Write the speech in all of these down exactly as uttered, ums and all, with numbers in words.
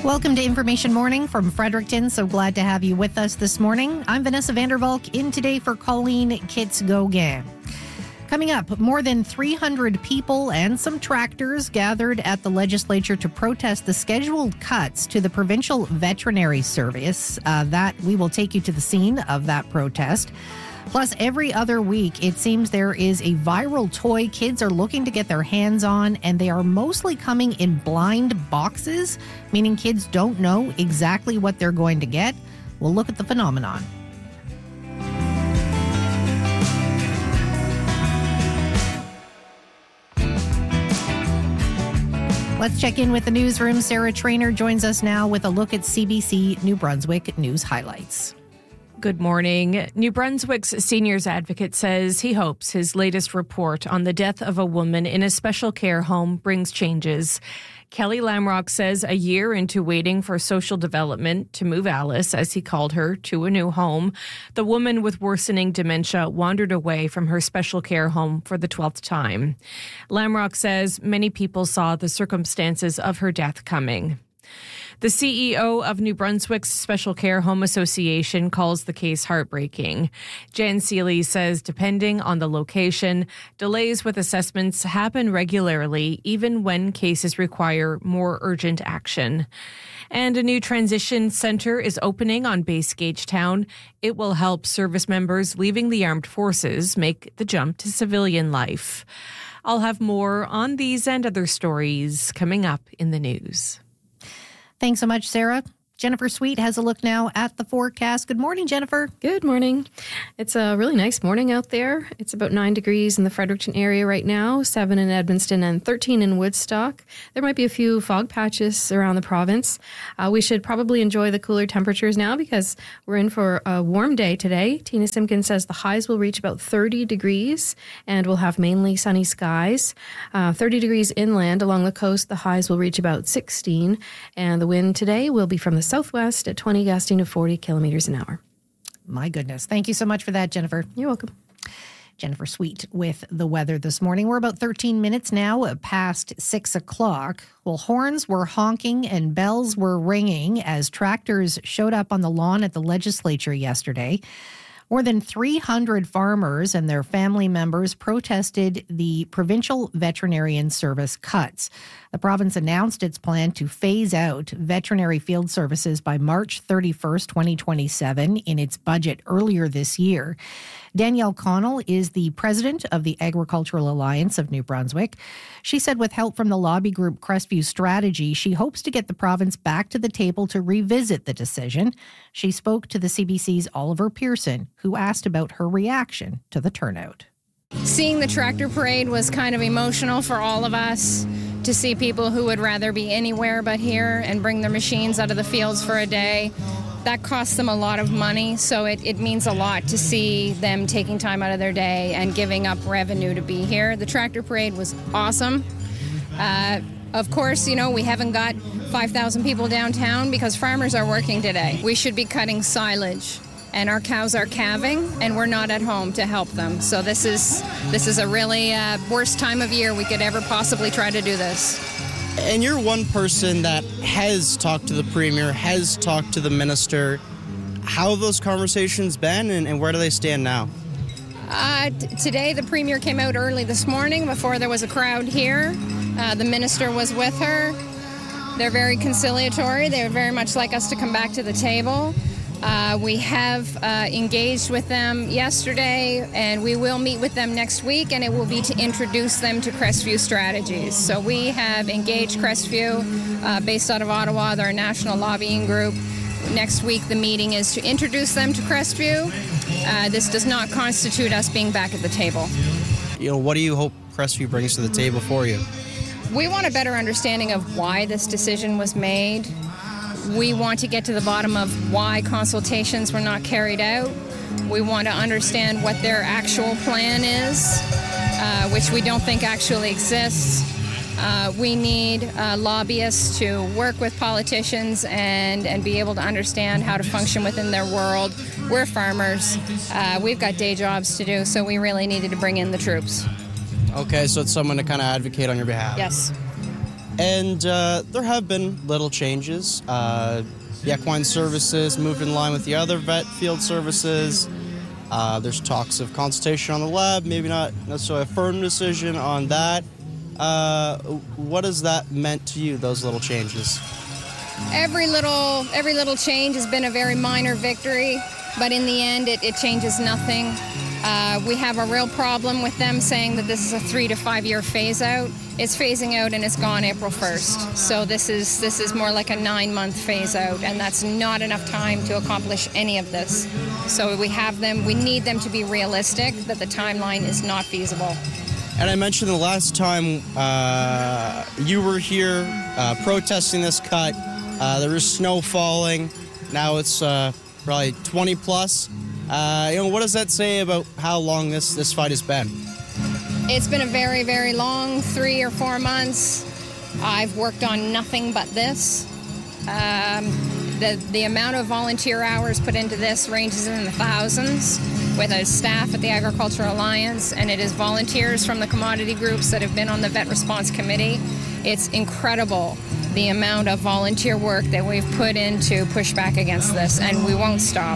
Welcome to Information Morning from Fredericton. So glad to have you with us this morning. I'm Vanessa Vandervalk, in today for Colleen Kitts-Gauguin. Coming up, more than three hundred people and some tractors gathered at the legislature to protest the scheduled cuts to the provincial veterinary service. Uh, that we will take you to the scene of that protest. Plus, every other week, it seems there is a viral toy kids are looking to get their hands on, and they are mostly coming in blind boxes, meaning kids don't know exactly what they're going to get. We'll look at the phenomenon. Let's check in with the newsroom. Sarah Trainer joins us now with a look at C B C New Brunswick news highlights. Good morning. New Brunswick's seniors advocate says he hopes his latest report on the death of a woman in a special care home brings changes. Kelly Lamrock says a year into waiting for social development to move Alice, as he called her, to a new home, the woman with worsening dementia wandered away from her special care home for the twelfth time. Lamrock says many people saw the circumstances of her death coming. The C E O of New Brunswick's Special Care Home Association calls the case heartbreaking. Jan Seeley says depending on the location, delays with assessments happen regularly, even when cases require more urgent action. And a new transition center is opening on Base Gagetown. It will help service members leaving the armed forces make the jump to civilian life. I'll have more on these and other stories coming up in the news. Thanks so much, Sarah. Jennifer Sweet has a look now at the forecast. Good morning, Jennifer. Good morning. It's a really nice morning out there. It's about nine degrees in the Fredericton area right now, seven in Edmundston and thirteen in Woodstock. There might be a few fog patches around the province. Uh, we should probably enjoy the cooler temperatures now because we're in for a warm day today. Tina Simpkins says the highs will reach about thirty degrees and we'll have mainly sunny skies. Uh, thirty degrees inland along the coast, the highs will reach about sixteen, and the wind today will be from the southwest at twenty, gusting to forty kilometers an hour. My goodness. Thank you so much for that, Jennifer. You're welcome. Jennifer Sweet with the weather this morning. We're about thirteen minutes now past six o'clock. Well, horns were honking and bells were ringing as tractors showed up on the lawn at the legislature yesterday. More than three hundred farmers and their family members protested the provincial veterinarian service cuts. The province announced its plan to phase out veterinary field services by March thirty-first, twenty twenty-seven in its budget earlier this year. Danielle Connell is the president of the Agricultural Alliance of New Brunswick. She said with help from the lobby group Crestview Strategy, she hopes to get the province back to the table to revisit the decision. She spoke to the C B C's Oliver Pearson, who asked about her reaction to the turnout. Seeing the tractor parade was kind of emotional for all of us, to see people who would rather be anywhere but here and bring their machines out of the fields for a day. That costs them a lot of money, so it, it means a lot to see them taking time out of their day and giving up revenue to be here. The tractor parade was awesome. Uh, of course, you know, we haven't got five thousand people downtown because farmers are working today. We should be cutting silage, and our cows are calving, and we're not at home to help them. So this is this is a really uh, worst time of year we could ever possibly try to do this. And you're one person that has talked to the Premier, has talked to the Minister. How have those conversations been, and, and where do they stand now? Uh, t- today, the Premier came out early this morning before there was a crowd here. Uh, the Minister was with her. They're very conciliatory. They would very much like us to come back to the table. Uh, we have uh, engaged with them yesterday, and we will meet with them next week, and it will be to introduce them to Crestview Strategies. So we have engaged Crestview, uh, based out of Ottawa, their national lobbying group. Next week, the meeting is to introduce them to Crestview. Uh, this does not constitute us being back at the table. You know, what do you hope Crestview brings to the table for you? We want a better understanding of why this decision was made. We want to get to the bottom of why consultations were not carried out. We want to understand what their actual plan is, uh, which we don't think actually exists. Uh, we need uh, lobbyists to work with politicians and, and be able to understand how to function within their world. We're farmers. Uh, we've got day jobs to do, so we really needed to bring in the troops. Okay, so it's someone to kind of advocate on your behalf. Yes. And uh, there have been little changes. Uh, the equine services moved in line with the other vet field services. Uh, there's talks of consultation on the lab, maybe not necessarily a firm decision on that. Uh, what has that meant to you, those little changes? Every little every little change has been a very minor victory, but in the end, it, it changes nothing. Uh, we have a real problem with them saying that this is a three to five year phase out. It's phasing out and it's gone April first. So this is this is more like a nine month phase out, and that's not enough time to accomplish any of this. So we have them, we need them to be realistic that the timeline is not feasible. And I mentioned the last time uh, you were here uh, protesting this cut, uh, there was snow falling. Now it's uh, probably twenty plus. Uh, you know, what does that say about how long this, this fight has been? It's been a very, very long three or four months. I've worked on nothing but this. Um, the, the amount of volunteer hours put into this ranges in the thousands with a staff at the Agricultural Alliance, and it is volunteers from the commodity groups that have been on the Vet Response Committee. It's incredible the amount of volunteer work that we've put in to push back against this, and we won't stop.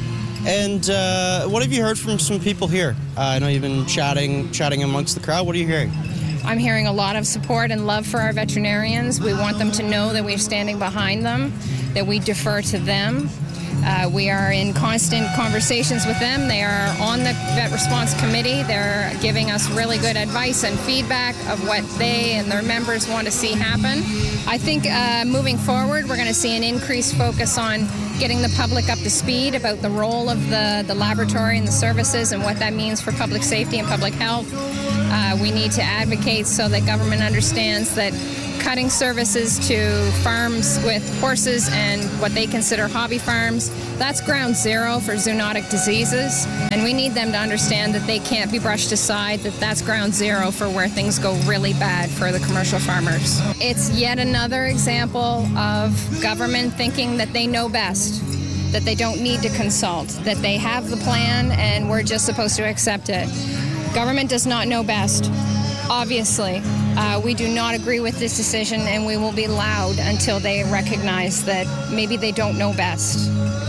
And uh, what have you heard from some people here? Uh, I know you've been chatting, chatting amongst the crowd. What are you hearing? I'm hearing a lot of support and love for our veterinarians. We want them to know that we're standing behind them, that we defer to them. Uh, we are in constant conversations with them. They are on the Vet Response Committee. They're giving us really good advice and feedback of what they and their members want to see happen. I think uh, moving forward, we're going to see an increased focus on getting the public up to speed about the role of the, the laboratory and the services and what that means for public safety and public health. Uh, we need to advocate so that government understands that cutting services to farms with horses and what they consider hobby farms, that's ground zero for zoonotic diseases. And we need them to understand that they can't be brushed aside, that that's ground zero for where things go really bad for the commercial farmers. It's yet another example of government thinking that they know best, that they don't need to consult, that they have the plan and we're just supposed to accept it. Government does not know best. Obviously, uh, we do not agree with this decision, and we will be loud until they recognize that maybe they don't know best.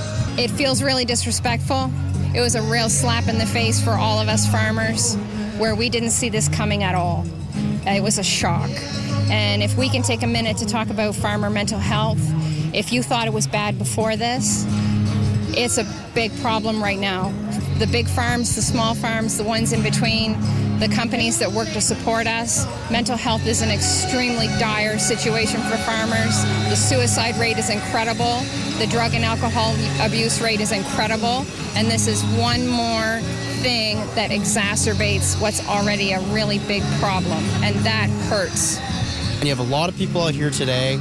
It feels really disrespectful. It was a real slap in the face for all of us farmers, where we didn't see this coming at all. It was a shock. And if we can take a minute to talk about farmer mental health, if you thought it was bad before this, it's a big problem right now. The big farms, the small farms, the ones in between, the companies that work to support us. Mental health is an extremely dire situation for farmers. The suicide rate is incredible. The drug and alcohol abuse rate is incredible. And this is one more thing that exacerbates what's already a really big problem. And that hurts. And you have a lot of people out here today.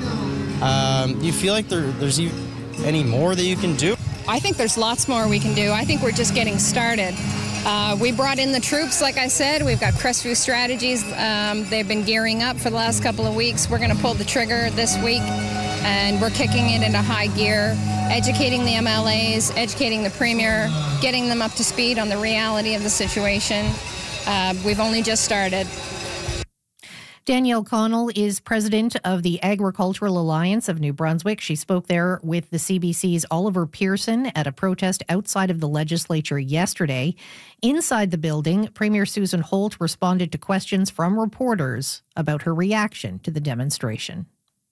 Um, do you feel like there, there's any more that you can do? I think there's lots more we can do. I think we're just getting started. Uh, we brought in the troops, like I said. We've got Crestview Strategies. Um, they've been gearing up for the last couple of weeks. We're going to pull the trigger this week, and we're kicking it into high gear, educating the M L As, educating the Premier, getting them up to speed on the reality of the situation. Uh, we've only just started. Danielle Connell is president of the Agricultural Alliance of New Brunswick. She spoke there with the C B C's Oliver Pearson at a protest outside of the legislature yesterday. Inside the building, Premier Susan Holt responded to questions from reporters about her reaction to the demonstration.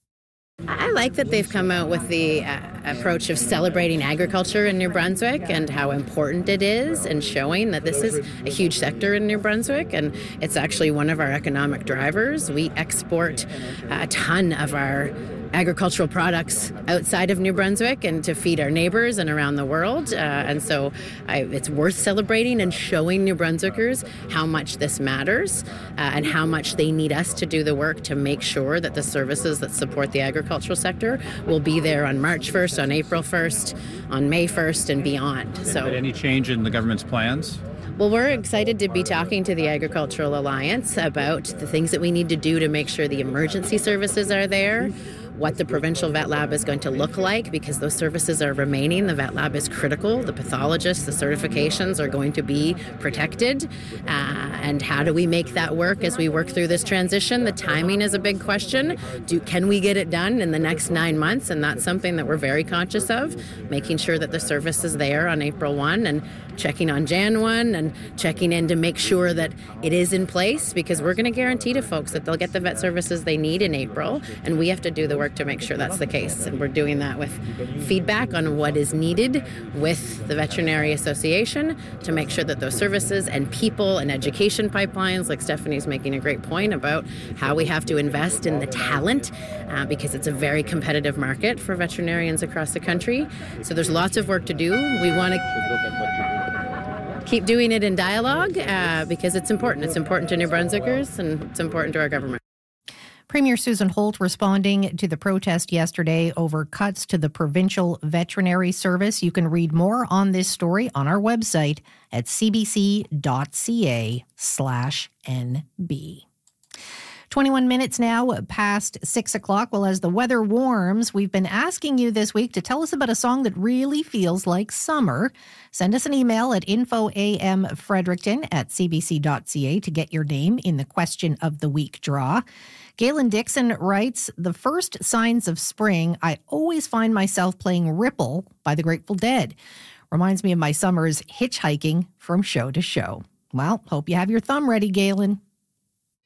I like that they've come out with the uh, approach of celebrating agriculture in New Brunswick and how important it is, and showing that this is a huge sector in New Brunswick, and it's actually one of our economic drivers. We export a ton of our agricultural products outside of New Brunswick and to feed our neighbors and around the world. Uh, and so I, it's worth celebrating and showing New Brunswickers how much this matters uh, and how much they need us to do the work to make sure that the services that support the agricultural sector will be there on March first, on April first, on May first and beyond. So, any change in the government's plans? Well, we're excited to be talking to the Agricultural Alliance about the things that we need to do to make sure the emergency services are there. what the provincial vet lab is going to look like, because those services are remaining. The vet lab is critical. The pathologists, the certifications are going to be protected. Uh, and how do we make that work as we work through this transition? The timing is a big question. Do, can we get it done in the next nine months? And that's something that we're very conscious of, making sure that the service is there on April first and checking on January first and checking in to make sure that it is in place, because we're going to guarantee to folks that they'll get the vet services they need in April, and we have to do the work to make sure that's the case. And we're doing that with feedback on what is needed with the Veterinary Association to make sure that those services and people and education pipelines, like Stephanie's making a great point about how we have to invest in the talent, uh, because it's a very competitive market for veterinarians across the country. So there's lots of work to do. We want to keep doing it in dialogue uh, because it's important. It's important to New Brunswickers, and it's important to our government. Premier Susan Holt responding to the protest yesterday over cuts to the provincial veterinary service. You can read more on this story on our website at cbc.ca slash NB. twenty-one minutes now past six o'clock. Well, as the weather warms, we've been asking you this week to tell us about a song that really feels like summer. Send us an email at infoamfredericton at cbc.ca to get your name in the question of the week draw. Galen Dixon writes, the first signs of spring, I always find myself playing Ripple by the Grateful Dead. Reminds me of my summers hitchhiking from show to show. Well, hope you have your thumb ready, Galen.